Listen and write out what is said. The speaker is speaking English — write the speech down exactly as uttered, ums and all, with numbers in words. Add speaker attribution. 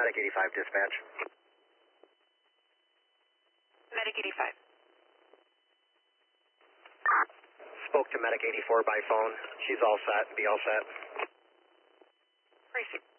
Speaker 1: Medic eighty-five dispatch.
Speaker 2: Medic eighty-five.
Speaker 1: Spoke to Medic eighty-four by phone. She's all set. Be all set.
Speaker 2: Receive.